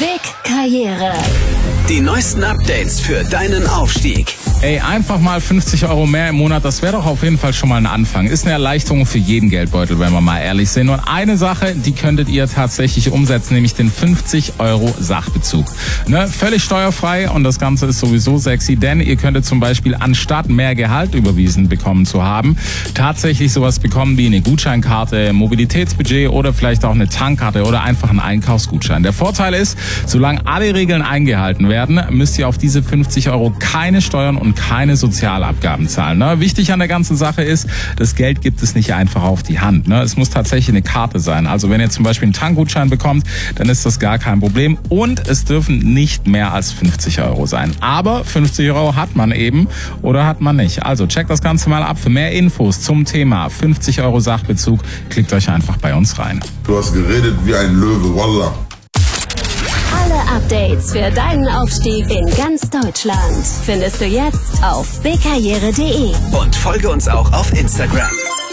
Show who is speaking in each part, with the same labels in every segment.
Speaker 1: Big Karriere.
Speaker 2: Die neuesten Updates für deinen Aufstieg.
Speaker 3: Ey, einfach mal 50 Euro mehr im Monat, das wäre doch auf jeden Fall schon mal ein Anfang. Ist eine Erleichterung für jeden Geldbeutel, wenn wir mal ehrlich sind. Und eine Sache, die könntet ihr tatsächlich umsetzen, nämlich den 50 Euro Sachbezug. Ne? Völlig steuerfrei und das Ganze ist sowieso sexy, denn ihr könntet zum Beispiel anstatt mehr Gehalt überwiesen bekommen zu haben, tatsächlich sowas bekommen wie eine Gutscheinkarte, Mobilitätsbudget oder vielleicht auch eine Tankkarte oder einfach einen Einkaufsgutschein. Der Vorteil ist, solange alle Regeln eingehalten werden, müsst ihr auf diese 50 Euro keine Steuern und keine Sozialabgaben zahlen. Ne? Wichtig an der ganzen Sache ist, das Geld gibt es nicht einfach auf die Hand. Ne? Es muss tatsächlich eine Karte sein. Also wenn ihr zum Beispiel einen Tankgutschein bekommt, dann ist das gar kein Problem. Und es dürfen nicht mehr als 50 Euro sein. Aber 50 Euro hat man eben oder hat man nicht. Also checkt das Ganze mal ab. Für mehr Infos zum Thema 50 Euro Sachbezug, klickt euch einfach bei uns rein.
Speaker 4: Du hast geredet wie ein Löwe, Wallah.
Speaker 1: Alle Updates für deinen Aufstieg in ganz Deutschland findest du jetzt auf bigkarriere.de.
Speaker 2: Und folge uns auch auf Instagram.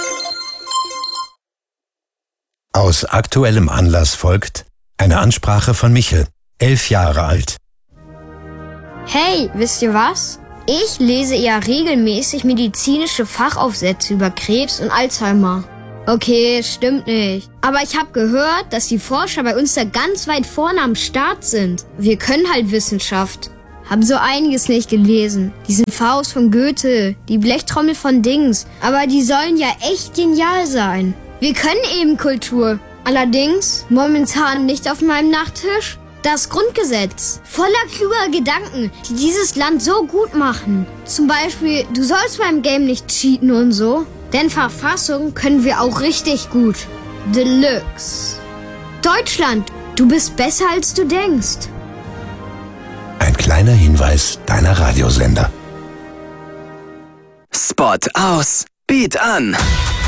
Speaker 5: Aus aktuellem Anlass folgt eine Ansprache von Michel, 11 Jahre alt.
Speaker 6: Hey, wisst ihr was? Ich lese ja regelmäßig medizinische Fachaufsätze über Krebs und Alzheimer. Okay, stimmt nicht. Aber ich habe gehört, dass die Forscher bei uns da ganz weit vorne am Start sind. Wir können halt Wissenschaft. Haben so einiges nicht gelesen. Diesen Faust von Goethe, die Blechtrommel von Dings. Aber die sollen ja echt genial sein. Wir können eben Kultur. Allerdings momentan nicht auf meinem Nachttisch. Das Grundgesetz. Voller kluger Gedanken, die dieses Land so gut machen. Zum Beispiel, du sollst beim Game nicht cheaten und so. Denn Verfassung können wir auch richtig gut. Deluxe. Deutschland, du bist besser als du denkst.
Speaker 5: Ein kleiner Hinweis deiner Radiosender.
Speaker 2: Spot aus, Beat an.